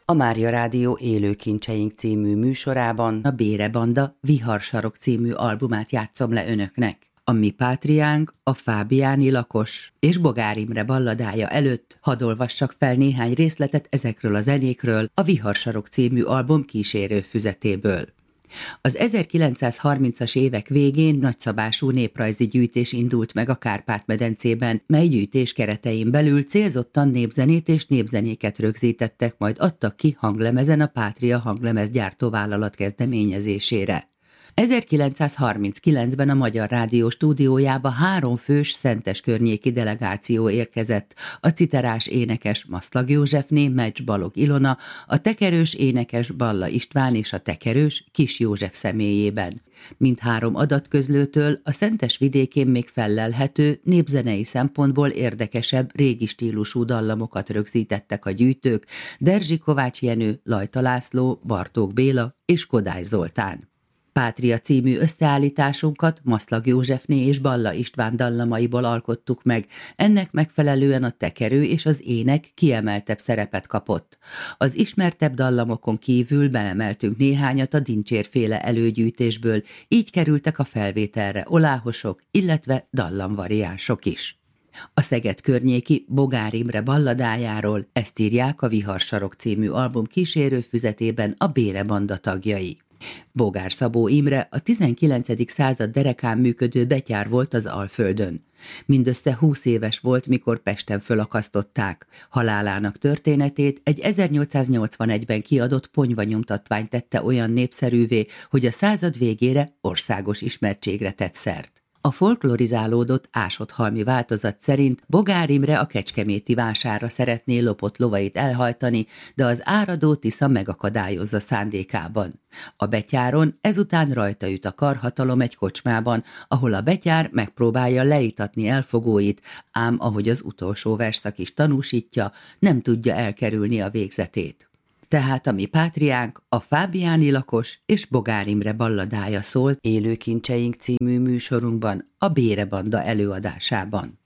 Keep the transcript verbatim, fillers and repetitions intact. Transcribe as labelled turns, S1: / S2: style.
S1: A Mária Rádió Élő Kincseink című műsorában a Bére Banda Viharsarok című albumát játszom le önöknek. A mi pátriánk, a fábiáni lakos és Bogár Imre balladája előtt hadd olvassak fel néhány részletet ezekről a zenékről a Viharsarok című album kísérő füzetéből. Az ezerkilencszázharmincas évek végén nagyszabású néprajzi gyűjtés indult meg a Kárpát-medencében, mely gyűjtés keretein belül célzottan népzenét és népzenéket rögzítettek, majd adtak ki hanglemezen a Pátria hanglemezgyártó vállalat kezdeményezésére. ezerkilencszázharminckilencben a Magyar Rádió stúdiójába három fős szentes környéki delegáció érkezett, a citerás énekes Maszlag Józsefné, Mecs Balog Ilona, a tekerős énekes Balla István és a tekerős Kis József személyében. Mindhárom adatközlőtől a Szentes vidékén még fellelhető, népzenei szempontból érdekesebb, régi stílusú dallamokat rögzítettek a gyűjtők, Derzsi Kovács Jenő, Lajta László, Bartók Béla és Kodály Zoltán. Pátria című összeállításunkat Maszlag Józsefné és Balla István dallamaiból alkottuk meg, ennek megfelelően a tekerő és az ének kiemeltebb szerepet kapott. Az ismertebb dallamokon kívül beemeltünk néhányat a Dincsérféle előgyűjtésből, így kerültek a felvételre oláhosok, illetve dallamvariánsok is. A Szeged környéki Bogár Imre balladájáról ezt írják a Viharsarok című album kísérő füzetében a Bére Banda tagjai. Bogár Szabó Imre a tizenkilencedik század derekán működő betyár volt az Alföldön. Mindössze húsz éves volt, mikor Pesten fölakasztották. Halálának történetét egy ezernyolcszáznyolcvanegyben kiadott ponyvanyomtatvány tette olyan népszerűvé, hogy a század végére országos ismertségre tett szert. A folklorizálódott ásothalmi változat szerint Bogár Imre a kecskeméti vásárra szeretné lopott lovait elhajtani, de az áradó Tisza megakadályozza szándékában. A betyáron ezután rajta üt a karhatalom egy kocsmában, ahol a betyár megpróbálja leítatni elfogóit, ám ahogy az utolsó versszak is tanúsítja, nem tudja elkerülni a végzetét. Tehát a mi pátriánk, a fábiáni lakos és Bogár Imre balladája szól Élő Kincseink című műsorunkban, a Bére Banda előadásában.